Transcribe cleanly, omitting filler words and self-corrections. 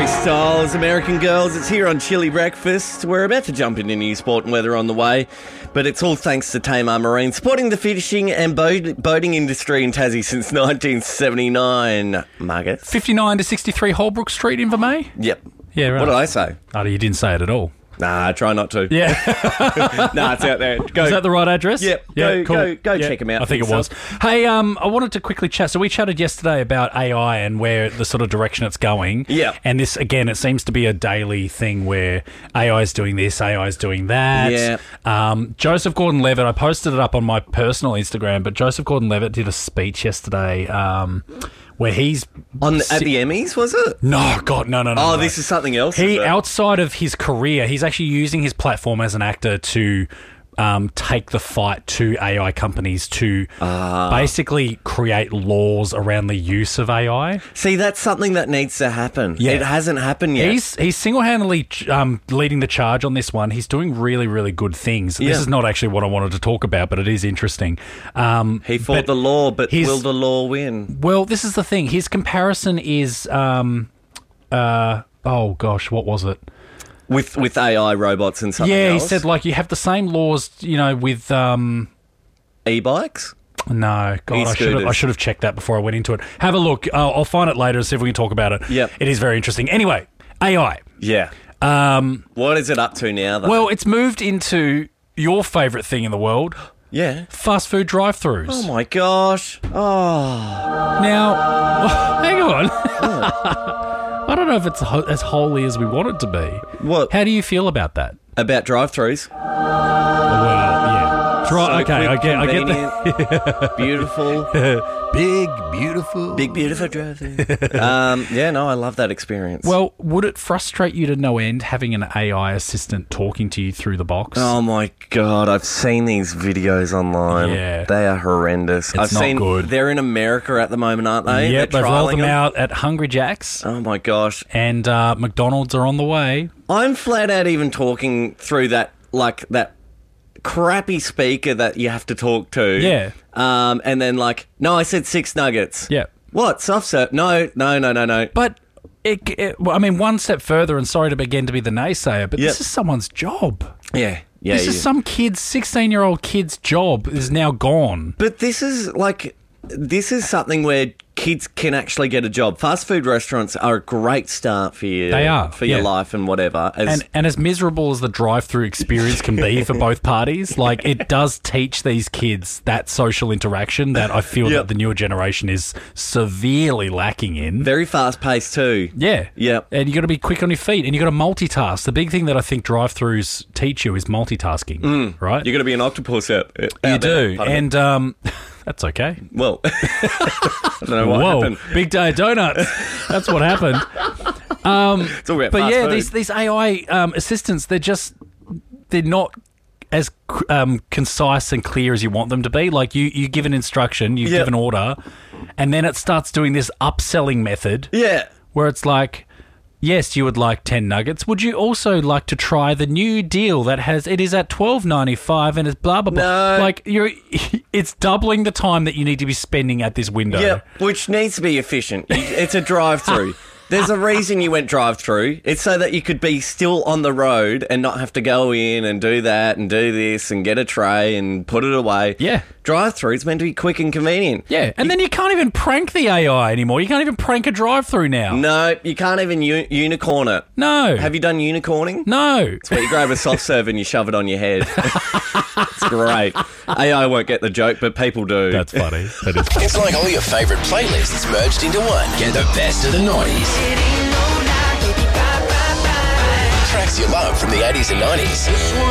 Styles, American Girls. It's here on Chili Breakfast. We're about to jump into new sport and weather on the way, but it's all thanks to Tamar Marine, supporting the fishing and boating industry in Tassie since 1979. Margaret? 59 to 63 Holbrook Street, Invermay? Yep. Yeah, right. What did I say? Oh, you didn't say it at all. Nah, try not to. Yeah. Nah, it's out there. Go. Is that the right address? Yep. Yeah, Go Yeah, check them out. I think it was. Hey, I wanted to quickly chat. So we chatted yesterday about AI and where the sort of direction it's going. Yeah. And this, again, it seems to be a daily thing where AI is doing this, AI is doing that. Yeah. Joseph Gordon-Levitt, I posted it up on my personal Instagram, but Joseph Gordon-Levitt did a speech yesterday where he's... At the Emmys, was it? No, God, no. Oh, this is something else. He, outside of his career, he's actually using his platform as an actor to take the fight to AI companies to basically create laws around the use of AI. See, that's something that needs to happen. Yeah. It hasn't happened yet. He's single-handedly leading the charge on this one. He's doing really, really good things. Yeah. This is not actually what I wanted to talk about, but it is interesting. He fought the law, but will the law win? Well, this is the thing. His comparison is... oh, gosh, what was it? With AI robots and something else? Yeah, he said, like, you have the same laws, with... E-bikes? No, God, I should have checked that before I went into it. Have a look. I'll find it later and see if we can talk about it. Yep. It is very interesting. Anyway, AI. Yeah. What is it up to now, though? Well, it's moved into your favourite thing in the world. Yeah. Fast food drive-thrus. Oh, my gosh. Oh. Now, hang on. I don't know if it's as holy as we want it to be. What? How do you feel about that? About drive-thrus? Well, yeah. Okay, quick, I get that. Beautiful. Big, beautiful drive-thru. Yeah, no, I love that experience. Well, would it frustrate you to no end having an AI assistant talking to you through the box? Oh, my God. I've seen these videos online. Yeah. They are horrendous. It's not good. They're in America at the moment, aren't they? Yep, They're they've rolled them trialling out at Hungry Jack's. Oh, my gosh. And McDonald's are on the way. I'm flat out even talking through that crappy speaker that you have to talk to. Yeah. And then no, I said 6 nuggets. Yeah. What? Soft serve? No. But, one step further, and sorry to begin to be the naysayer, but this is someone's job. Yeah. This is some kid's, 16-year-old kid's job is now gone. But this is something where kids can actually get a job. Fast food restaurants are a great start for you. They are, for your life and whatever. And as miserable as the drive-through experience can be for both parties, it does teach these kids that social interaction that I feel that the newer generation is severely lacking in. Very fast-paced too. Yeah. Yep. And you got to be quick on your feet, and you got to multitask. The big thing that I think drive-throughs teach you is multitasking, right? You're going to be an octopus out You there. do, and that's okay. Well, I don't know what happened. Big day of donuts. That's what happened. It's all about but fast food. these AI assistants, they're not as concise and clear as you want them to be. Like you give an instruction, you give an order, and then it starts doing this upselling method. Yeah. Where it's like, yes, you would like 10 nuggets. Would you also like to try the new deal that it is at $12.95 and it's blah, blah, blah. No. It's doubling the time that you need to be spending at this window. Yeah, which needs to be efficient. It's a drive-through. There's a reason you went drive-through. It's so that you could be still on the road and not have to go in and do that and do this and get a tray and put it away. Yeah. Drive-through is meant to be quick and convenient. Yeah, and then you can't even prank the AI anymore. You can't even prank a drive-through now. No, you can't even unicorn it. No. Have you done unicorning? No. It's where you grab a soft serve and you shove it on your head. It's great. AI won't get the joke, but people do. That's funny. That is funny. It's like all your favourite playlists merged into one. Get the best of the noughties. Tracks you love from the 80s and 90s.